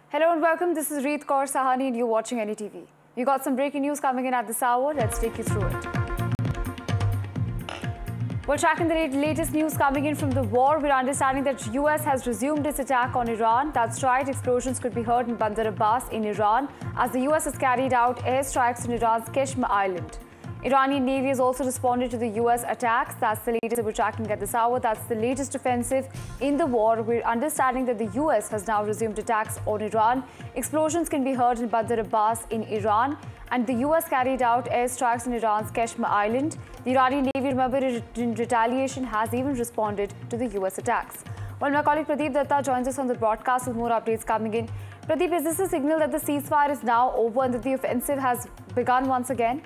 Hello and welcome. This is Reet Kaur Sahani and you're watching NETV. We got some breaking news coming in at this hour. Let's take you through it. We're tracking the latest news coming in from the war. We're understanding that US has resumed its attack on Iran. That's right, explosions could be heard in Bandar Abbas in Iran as the US has carried out airstrikes in Iran's Qeshm Island. Iranian Navy has also responded to the US attacks. That's the latest that we're tracking at this hour. That's the latest offensive in the war. We're understanding that the US has now resumed attacks on Iran. Explosions can be heard in Bandar Abbas in Iran. And the US carried out airstrikes in Iran's Qeshm Island. The Iranian Navy, remember, in retaliation has even responded to the US attacks. Well, my colleague Pradeep Datta joins us on the broadcast with more updates coming in. Pradeep, is this a signal that the ceasefire is now over and that the offensive has begun once again?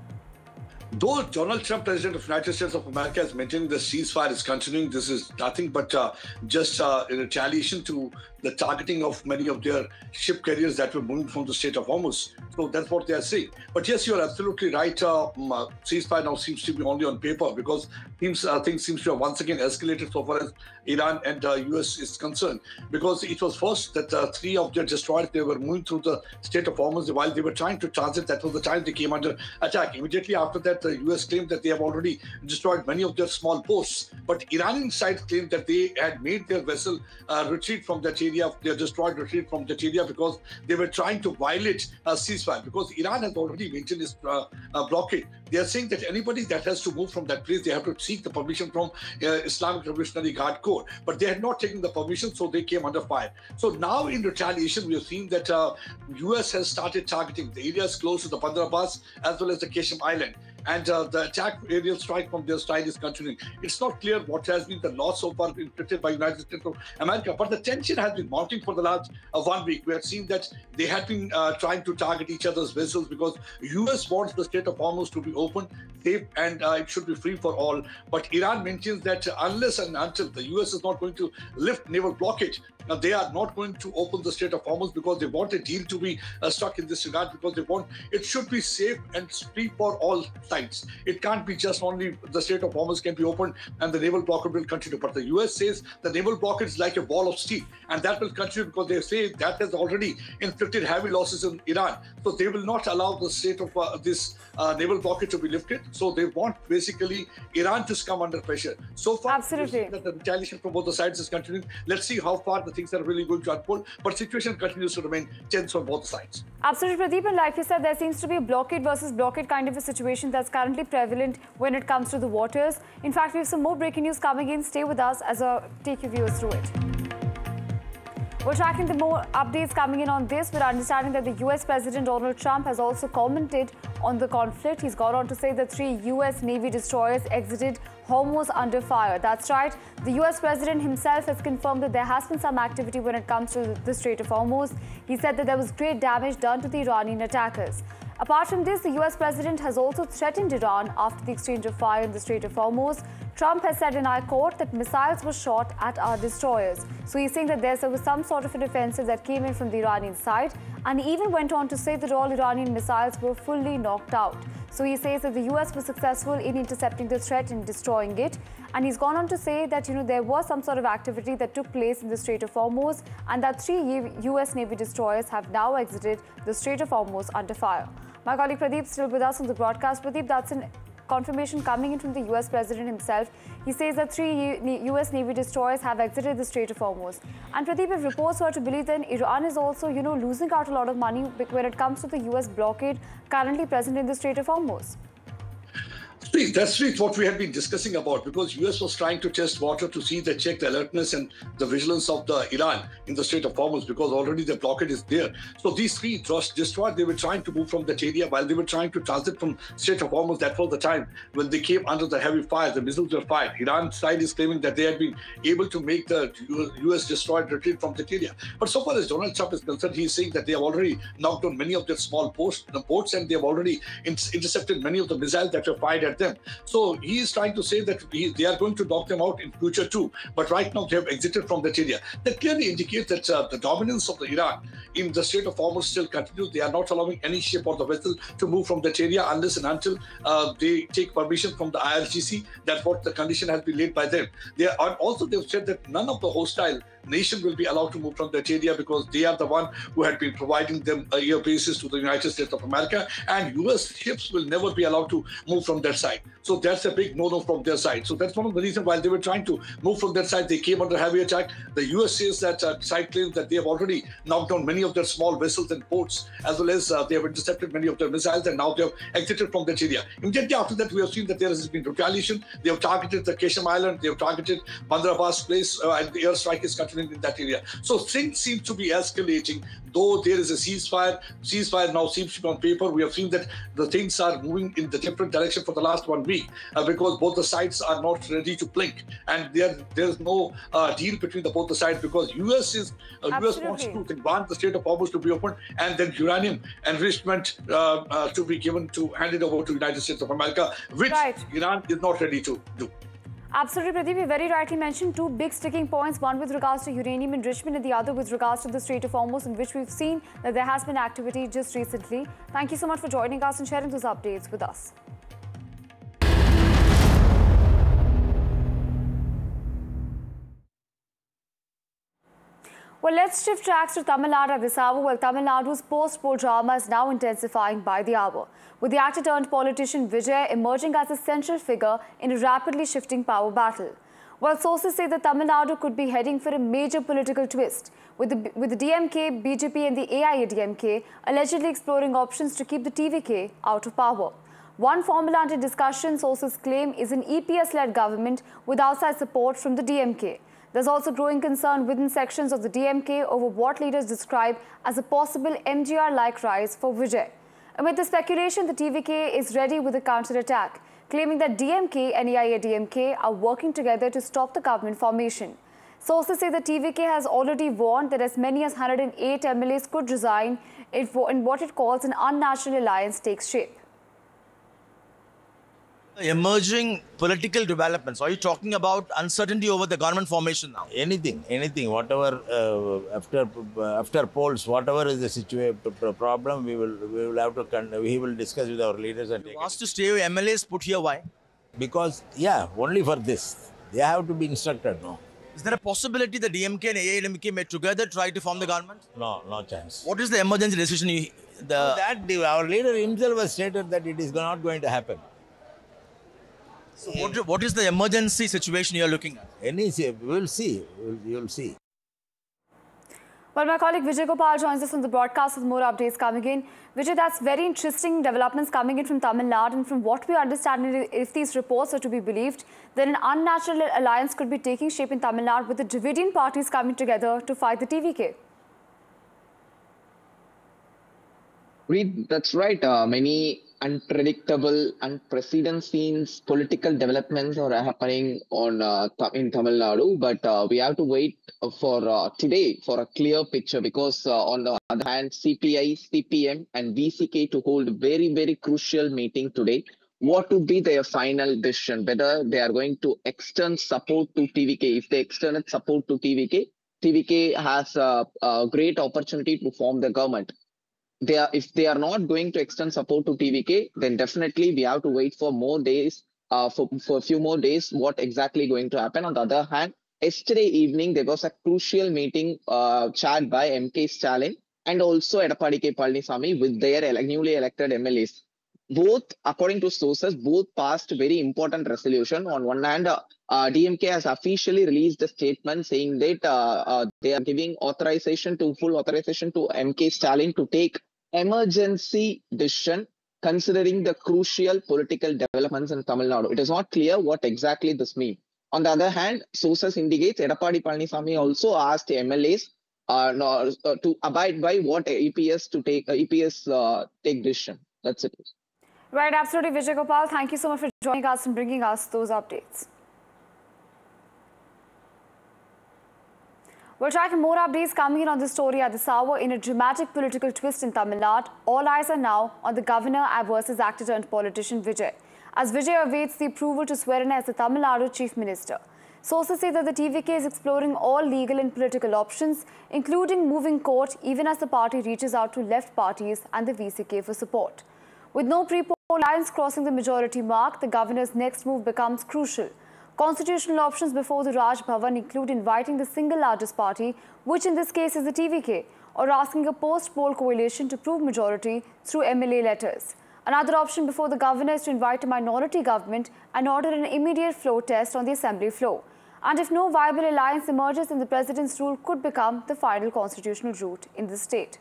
Though Donald Trump, President of the United States of America, is maintaining the ceasefire is continuing, this is nothing but just in retaliation to the targeting of many of their ship carriers that were moving from the Strait of Hormuz. So that's what they are saying. But yes, you are absolutely right. Ceasefire now seems to be only on paper because things seems to have once again escalated so far as Iran and US is concerned. Because it was first that three of their destroyers, they were moving through the Strait of Hormuz while they were trying to transit. That was the time they came under attack. Immediately after that, the US claimed that they have already destroyed many of their small posts. But Iranian side claimed that they had made their vessel retreat from that area, their destroyed retreat from that area because they were trying to violate a ceasefire. Because Iran has already maintained its blockade. They are saying that anybody that has to move from that place, they have to seek the permission from Islamic Revolutionary Guard Corps. But they had not taken the permission, so they came under fire. So now in retaliation, we have seen that US has started targeting the areas close to the Bandar Abbas as well as the Qeshm Island. And the attack aerial strike from their side is continuing. It's not clear what has been the loss so far inflicted by United States of America, but the tension has been mounting for the last 1 week. We have seen that they had been trying to target each other's vessels because US wants the Strait of Hormuz to be open, safe, and it should be free for all. But Iran maintains that unless and until the US is not going to lift naval blockade, they are not going to open the Strait of Hormuz because they want a deal to be struck in this regard because they want it should be safe and free for all sides. It can't be just only the Strait of Hormuz can be opened and the naval blockade will continue. But the US says the naval blockade is like a ball of steel and that will continue because they say that has already inflicted heavy losses in Iran. So they will not allow the state of this naval blockade to be lifted. So they want basically Iran to come under pressure. So far, absolutely, that the retaliation from both the sides is continuing. Let's see how far the things are really going to unfold. But situation continues to remain tense on both sides. Absolutely, Pradeep. And like you said, there seems to be a blockade versus blockade kind of a situation that's currently prevalent when it comes to the waters. In fact, we have some more breaking news coming in. Stay with us as I take your viewers through it. We're tracking the more updates coming in on this. We're understanding that the US President Donald Trump has also commented on the conflict. He's gone on to say that 3 US Navy destroyers exited Hormuz under fire. That's right. The US President himself has confirmed that there has been some activity when it comes to the Strait of Hormuz. He said that there was great damage done to the Iranian attackers. Apart from this, the US President has also threatened Iran after the exchange of fire in the Strait of Hormuz. Trump has said, and I quote, that missiles were shot at our destroyers. So he's saying that there was some sort of an offensive that came in from the Iranian side. And he even went on to say that all Iranian missiles were fully knocked out. So he says that the US was successful in intercepting the threat and destroying it. And he's gone on to say that, there was some sort of activity that took place in the Strait of Hormuz and that 3 US Navy destroyers have now exited the Strait of Hormuz under fire. My colleague Pradeep is still with us on the broadcast. Pradeep, that's an confirmation coming in from the US President himself. He says that 3 US Navy destroyers have exited the Strait of Hormuz. And Pradeep, if reports were to believe, then Iran is also, losing out a lot of money when it comes to the US blockade currently present in the Strait of Hormuz. That's what we had been discussing about because US was trying to test water to see check the alertness and the vigilance of the Iran in the Strait of Hormuz because already the blockade is there. So these 3 destroyers, they were trying to move from that area while they were trying to transit from Strait of Hormuz. That was the time when they came under the heavy fire. The missiles were fired. Iran side is claiming that they had been able to make the US destroyed retreat from that area. But so far as Donald Trump is concerned, he is saying that they have already knocked down many of their small ports and they have already intercepted many of the missiles that were fired at them. So he is trying to say that they are going to knock them out in future too. But right now they have exited from that area. That clearly indicates that the dominance of the Iran in the Strait of Hormuz still continues. They are not allowing any ship or the vessel to move from that area unless and until they take permission from the IRGC. That's what the condition has been laid by them. They've said that none of the hostile nation will be allowed to move from that area because they are the one who had been providing them air bases to the United States of America, and US ships will never be allowed to move from that side. So that's a big no-no from their side. So that's one of the reasons why they were trying to move from that side. They came under heavy attack. The US says that side claims that they have already knocked down many of their small vessels and boats, as well as they have intercepted many of their missiles, and now they have exited from that area. Immediately after that, we have seen that there has been retaliation. They have targeted the Keshem Island, they have targeted Bandar Abbas place, and the airstrike is continuing in that area. So things seem to be escalating, though there is a ceasefire. Ceasefire now seems to be on paper. We have seen that the things are moving in the different direction for the last 1 week because both the sides are not ready to blink, and there's no deal between both the sides because US wants to want the Strait of Hormuz to be opened and then uranium enrichment to be given to hand it over to the United States of America, which Iran is not ready to do. Absolutely, Pradeep. You very rightly mentioned two big sticking points, one with regards to uranium enrichment and the other with regards to the Strait of Hormuz, in which we've seen that there has been activity just recently. Thank you so much for joining us and sharing those updates with us. Well, let's shift tracks to Tamil Nadu at this hour. Well, Tamil Nadu's post-poll drama is now intensifying by the hour, with the actor-turned-politician Vijay emerging as a central figure in a rapidly shifting power battle. While sources say that Tamil Nadu could be heading for a major political twist, with the DMK, BJP and the AIADMK allegedly exploring options to keep the TVK out of power. One formula under discussion, sources claim, is an EPS-led government with outside support from the DMK. There's also growing concern within sections of the DMK over what leaders describe as a possible MGR-like rise for Vijay. Amid the speculation, the TVK is ready with a counter-attack, claiming that DMK and AIADMK are working together to stop the government formation. Sources say the TVK has already warned that as many as 108 MLAs could resign if what it calls an unnatural alliance takes shape. Emerging political developments. Are you talking about uncertainty over the government formation now? Anything, whatever after polls, whatever is the problem, we will have to we will discuss with our leaders and You asked to stay with MLAs put here. Why? Because only for this they have to be instructed. No. Is there a possibility the DMK and AIADMK may together try to form the government? No chance. What is the emergency decision? Our leader himself has stated that it is not going to happen. So what is the emergency situation you are looking at? We will see. You'll see. Well, my colleague Vijay Gopal joins us on the broadcast with more updates coming in. Vijay, that's very interesting developments coming in from Tamil Nadu, and from what we understand, if these reports are to be believed, then an unnatural alliance could be taking shape in Tamil Nadu with the Dravidian parties coming together to fight the TVK. Reed, that's right. Many unpredictable, unprecedented political developments are happening in Tamil Nadu, but we have to wait for today for a clear picture because on the other hand, CPI, CPM and VCK to hold a very, very crucial meeting today. What would be their final decision? Whether they are going to extend support to TVK. If they extend support to TVK, TVK has a great opportunity to form the government. If they are not going to extend support to TVK, then definitely we have to wait for more days, for a few more days, what exactly going to happen. On the other hand, yesterday evening, there was a crucial meeting chaired by MK Stalin and also Edappadi K. Palaniswamy with their newly elected MLAs. Both, according to sources, both passed very important resolution. On one hand, DMK has officially released a statement saying that they are giving full authorization to MK Stalin to take emergency decision considering the crucial political developments in Tamil Nadu. It is not clear what exactly this means. On the other hand, sources indicate Edappadi Palaniswamy also asked MLAs to abide by what EPS take decision. That's it. Right, absolutely, Vijay Gopal. Thank you so much for joining us and bringing us those updates. We're tracking more updates coming in on this story at this hour. In a dramatic political twist in Tamil Nadu, all eyes are now on the governor versus actor-turned-politician Vijay, as Vijay awaits the approval to swear in as the Tamil Nadu Chief Minister. Sources say that the TVK is exploring all legal and political options, including moving court, even as the party reaches out to left parties and the VCK for support. With no pre-poll alliance crossing the majority mark, the governor's next move becomes crucial. Constitutional options before the Raj Bhavan include inviting the single largest party, which in this case is the TVK, or asking a post-poll coalition to prove majority through MLA letters. Another option before the governor is to invite a minority government and order an immediate floor test on the assembly floor. And if no viable alliance emerges, then the president's rule could become the final constitutional route in the state.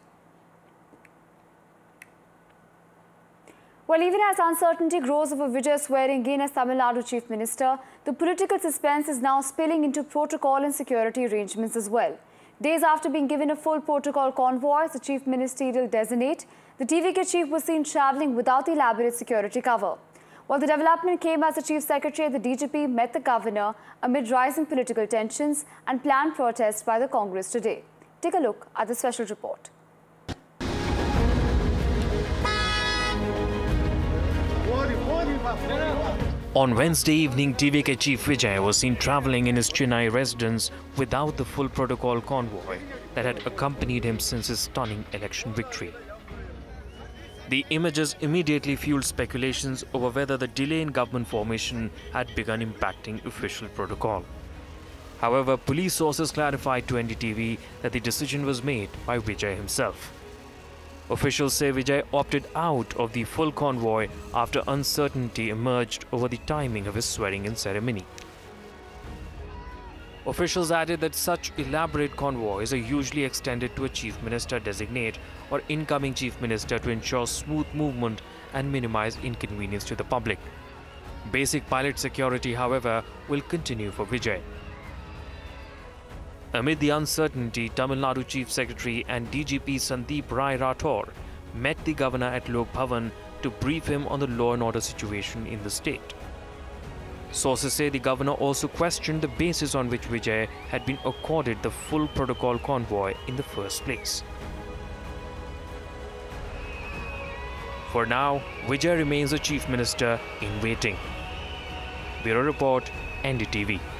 Well, even as uncertainty grows over Vijay swearing in as Tamil Nadu Chief Minister, the political suspense is now spilling into protocol and security arrangements as well. Days after being given a full protocol convoy as the Chief Ministerial designate, the TVK chief was seen travelling without the elaborate security cover. Well, the development came as the Chief Secretary and the DGP met the governor amid rising political tensions and planned protests by the Congress today. Take a look at the special report. On Wednesday evening, TVK Chief Vijay was seen travelling in his Chennai residence without the full protocol convoy that had accompanied him since his stunning election victory. The images immediately fueled speculations over whether the delay in government formation had begun impacting official protocol. However, police sources clarified to NDTV that the decision was made by Vijay himself. Officials say Vijay opted out of the full convoy after uncertainty emerged over the timing of his swearing-in ceremony. Officials added that such elaborate convoys are usually extended to a chief minister designate or incoming chief minister to ensure smooth movement and minimize inconvenience to the public. Basic pilot security, however, will continue for Vijay. Amid the uncertainty, Tamil Nadu Chief Secretary and DGP Sandeep Rai Rathore met the governor at Lok Bhavan to brief him on the law and order situation in the state. Sources say the governor also questioned the basis on which Vijay had been accorded the full protocol convoy in the first place. For now, Vijay remains a chief minister in waiting. Bureau Report, NDTV.